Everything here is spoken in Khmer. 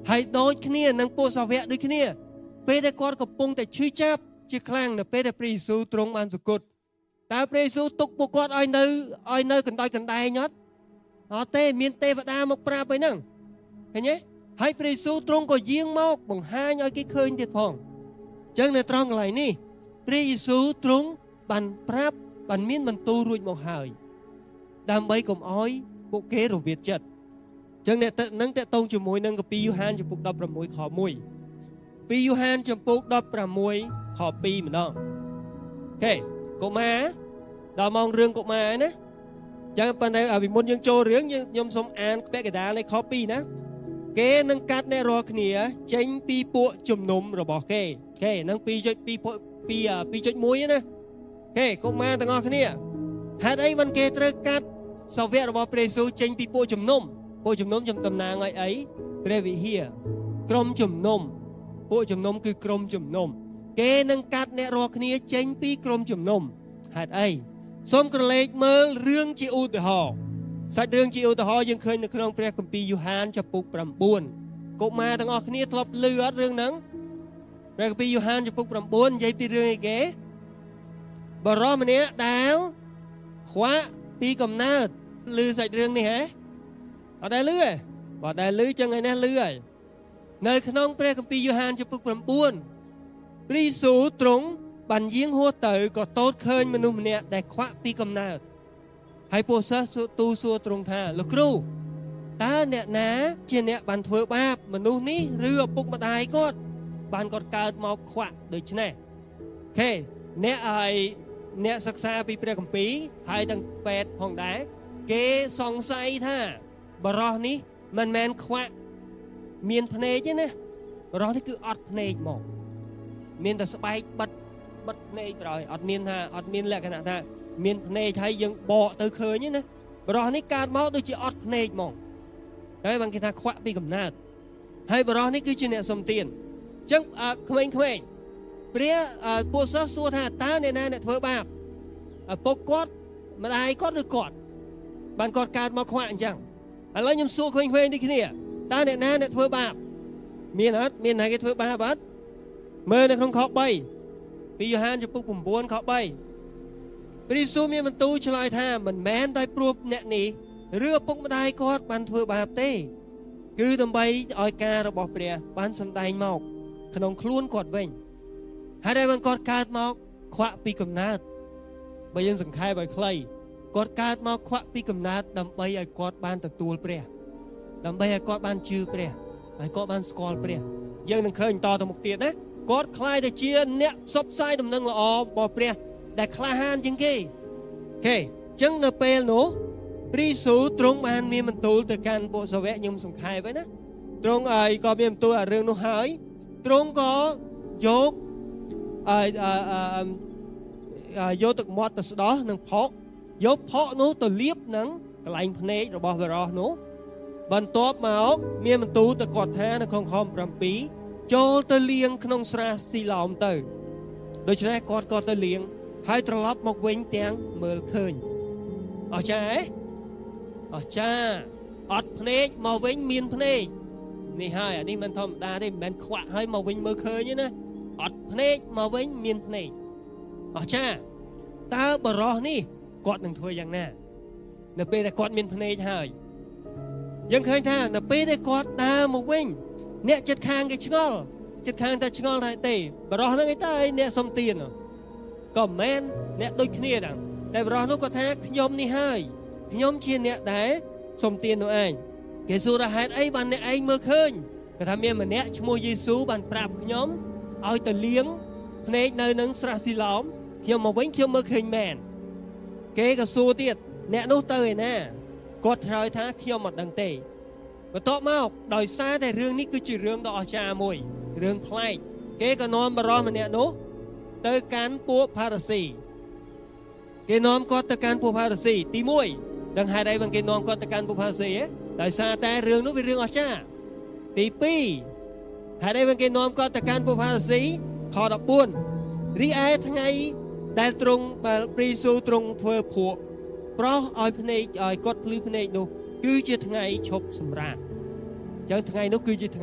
ហើយដូចគ្នានឹងពួកសាវកដូចគ្នាពេលដែលគាត់កំពុងតែឈឺចាប់ជាខ្លាំងនៅពេលដែលព្រះយេស៊ូវទ្រង់បានសុគតតើព្រះយេស៊ូវទុកពួកគាត់ឲ្យនៅកណ្ដោយកណ្ដែងអត់ទេមានទេវតាមកប្រាប់អីហ្នឹងឃើញទេហើយព្រះយេស៊ូវទ្រង់ក៏យាងមកបង្ហាញឲ្យគេឃើញទៀតផងអញ្ចឹងនៅត្រង់កន្លែងនេះព្រះយេស៊ូវទ្រង់បានប្រាប់បានមានបន្ទូលរួចមកហើយដើម្បីកុំឲ្យពួកគេរវិតចិត្តអញ្ចឹងអ្នកនឹងតេតងជាមួយនឹងកាពីយូហានចំពុក16ខ1ពីយូហានចំពុក16ខ2ម្ដងអូខេកុមារដល់ម៉ោងរឿងកុមារណាអញ្ចឹងប៉ុន្តែពីមុនយើងចូលរឿងខ្ញុំសូមអានពាក្យកណ្ដាលនៃខ2ណាគេនឹងកាត់អ្នករាល់គ្នាចេញពីពួកជំនុំរបស់គេហ្នឹង2.1ណាកុមារទាំងអស់គ្នាហេតុអីបានគេត្រូវកាត់សាវករបស់ព្រះយេស៊ូវចេញពីពួកជំនុំចំតំណាងឲ្យអីព្រះវិហារក្រុមជំនុំពួកជំនុំគឺក្រុមជំនុំគេនឹងកាត់អ្នករាល់គ្នាចេញពីក្រុមជំនុំហេតុអីសូមក្រឡេកមើលរឿងជាឧទាហរណ៍សាច់រឿងជាឧទាហរណ៍យើងឃើញនៅក្នុងព្រះគម្ពីរយូហានចំពុក9កុមារទាំងអស់គ្នាធ្លាប់ឮអត់រឿងហ្នឹងព្រះគម្ពីរយូហានចំពុក9និយាយពីរឿងអីគេបរិសម្នាក់ដែលខ្វាក់ពីកំណើតឮសាច់រឿងនេះហ៎អត់ដែលឮទេបើដែលឮចឹងឯនេះឮហើយនៅក្នុងព្រះគម្ពីរយូហានចំពុក9ព្រះយេស៊ូវទ្រង់បានយាងហួសទៅក៏ទតឃើញមនុស្សម្នាក់ដែលខ្វាក់ពីកំណើតហើយពួកសិស្សទូលសួរទ្រង់ថាលោកគ្រូតើអ្នកណាជាអ្នកបានធ្វើបាបមនុស្សនេះឬឪពុកម្ដាយគាត់បានគាត់កើតមកខ្វាក់ដូច្នេះអូខេអ្នកសិក្សាពីព្រះគម្ពីរហើយទាំងពេទ្យផងដែរគេសង្ស័យថាបរិសនេះមិនមែនខ្វាក់មានភ្នែកទេណាបរិសនេះគឺអត់ភ្នែកមកមានតែស្បែកបិទភ្នែកប្រហើយអត់មានលក្ខណៈថាមានភ្នែកហើយយើងបកទៅឃើញទេណាបរិសនេះកើតមកដូចជាអត់ភ្នែកហ្មងហើយបានគេថាខ្វាក់ពីកំណើតហើយបរិសនេះគឺជាអ្នកសំទានអញ្ចឹងក្មេងៗព្រះពួកសិស្សសួរថាតើអ្នកណាអ្នកធ្វើបាបឪពុកគាត់ម្ដាយគាត់ឬគាត់បានគាត់កើតមកខ្វាក់អញ្ចឹងឥឡូវខ្ញុំសួរក្មេងៗនេះគ្នាតើអ្នកណាអ្នកធ្វើបាបមានអត់មានណាគេធ្វើបាបអត់មើលនៅក្នុងខ3ពីយូហានចំពុក9ខ3ព្រះយេស៊ូវមានបន្ទូលឆ្លើយថាមិនមែនតែព្រោះអ្នកនេះឬឪពុកម្ដាយគាត់បានធ្វើបាបទេគឺដើម្បីឲ្យការរបស់ព្រះបានសម្ដែងមកក្នុងខ្លួនគាត់វិញហើយដែលគាត់កើតមកខ្វាក់ពីកំណើតបើយើងសង្ខេបឲ្យខ្លីគាត់កើតមកខ្វាក់ពីកំណើតដើម្បីឲ្យគាត់បានទទួលព្រះដើម្បីឲ្យគាត់បានជឿព្រះហើយគាត់បានស្គាល់ព្រះយើងនឹងឃើញតទៅមុខទៀតណាគាត់ខ្លាយទៅជាអ្នកផ្សព្វផ្សាយដំណឹងល្អរបស់ព្រះដែលក្លាហានជាងគេអូខេអញ្ចឹងនៅពេលនោះព្រះយេស៊ូវទ្រង់បានមានបន្ទូលទៅកាន់ពួកសាវកខ្ញុំសង្ខេបហើយណាទ្រង់ក៏មានបន្ទូលអារឿងនោះហើយទ្រង់ក៏យកទឹកមាត់ទៅស្ដោះនឹងផកយកផកនោះទៅលាបនឹងកន្លែងភ្នែករបស់បរិសនោះបន្ទាប់មកមានបន្ទូលទៅគាត់ថានៅក្នុងខ7ចូលទៅលាងក្នុងស្រះស៊ីឡោមទៅដូច្នេះគាត់ក៏ទៅលាងហើយត្រឡប់មកវិញទាំងមើលឃើញអស្ចារ្យអស្ចារ្យអត់ភ្នែកមកវិញមានភ្នែកនេះហើយអានេះមិនធម្មតាទេមិនមែនខ្វាក់ហើយមកវិញមើលឃើញទេណាអត់ភ្នែកមកវិញមានភ្នែកអស្ចារ្យតើបរិសនេះគាត់នឹងធ្វើយ៉ាងណានៅពេលដែលគាត់មានភ្នែកហើយយើងឃើញថានៅពេលដែលគាត់ដើរមកវិញអ្នកចិត្តខាងគេឆ្ងល់ចិត្តខាងតែឆ្ងល់ថាទេបរិសហ្នឹងអីតើអ្នកសុំទានក៏មិនមែនអ្នកដូចគ្នាដែរតែបរិសនោះគាត់ថាខ្ញុំនេះហើយខ្ញុំជាអ្នកដែលសុំទាននោះឯងគេសួរថាហេតុអីបានអ្នកឯងមើលឃើញគាត់ថាមានម្នាក់ឈ្មោះយេស៊ូវបានប្រាប់ខ្ញុំឲ្យទៅលាងភ្នែកនៅនឹងស្រះស៊ីឡោមខ្ញុំមកវិញខ្ញុំមើលឃើញមែនគេក៏សួរទៀតអ្នកនោះទៅឯណាគាត់ឆ្លើយថាខ្ញុំមិនដឹងទេបន្ទាប់មកដោយសារតែរឿងនេះគឺជារឿងដ៏អស្ចារ្យមួយរឿងប្លែកគេក៏នាំបរិសម្នាក់នោះទៅកាន់ពួកផារ៉ាស៊ីគេនាំគាត់ទៅកាន់ពួកផារ៉ាស៊ីទី1ដឹងហេតុអីបានគេនាំគាត់ទៅកាន់ពួកផារ៉ាស៊ីដោយសារតែរឿងនោះវារឿងអស្ចារ្យទី2ហេតុអីបានគេនាំគាត់ទៅកាន់ពួកផារ៉ាស៊ីខ14រីឯថ្ងៃដែលទ្រង់ព្រះយេស៊ូវទ្រង់ធ្វើភក់ប្រោសឲ្យភ្នែកឲ្យគាត់ភ្លឺភ្នែកនោះគឺជាថ្ងៃឈប់សម្រាកអញ្ចឹងថ្ងៃនោះគឺជា